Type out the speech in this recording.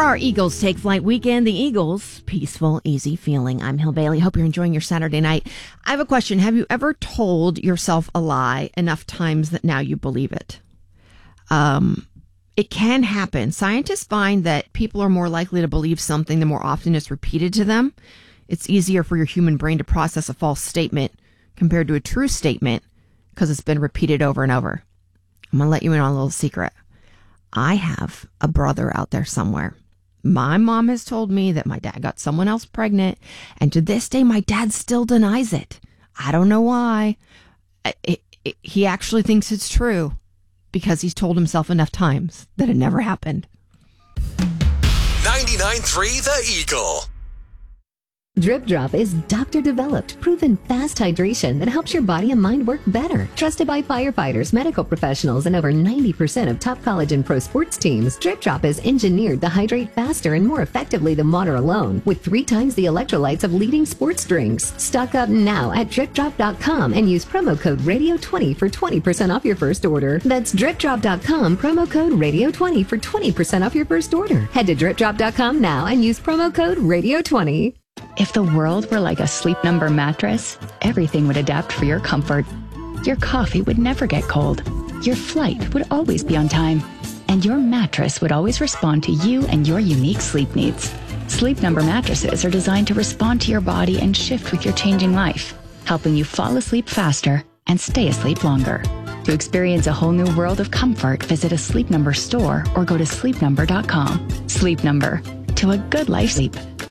Our Eagles Take Flight weekend. The Eagles, peaceful, easy feeling. I'm Hill Bailey. Hope you're enjoying your Saturday night. I have a question. Have you ever told yourself a lie enough times that now you believe it? It can happen. Scientists find that people are more likely to believe something the more often it's repeated to them. It's easier for your human brain to process a false statement compared to a true statement because it's been repeated over and over. I'm going to let you in on a little secret. I have a brother out there somewhere. My mom has told me that my dad got someone else pregnant, and to this day, my dad still denies it. I don't know why. He actually thinks it's true because he's told himself enough times that it never happened. 99.3 The Eagle. Drip Drop is doctor-developed, proven fast hydration that helps your body and mind work better. Trusted by firefighters, medical professionals, and over 90% of top college and pro sports teams, Drip Drop is engineered to hydrate faster and more effectively than water alone, with 3 times the electrolytes of leading sports drinks. Stock up now at DripDrop.com and use promo code RADIO20 for 20% off your first order. That's DripDrop.com, promo code RADIO20 for 20% off your first order. Head to DripDrop.com now and use promo code RADIO20. If the world were like a Sleep Number mattress, everything would adapt for your comfort. Your coffee would never get cold. Your flight would always be on time. And your mattress would always respond to you and your unique sleep needs. Sleep Number mattresses are designed to respond to your body and shift with your changing life, helping you fall asleep faster and stay asleep longer. To experience a whole new world of comfort, visit a Sleep Number store or go to sleepnumber.com. Sleep Number. To a good life sleep.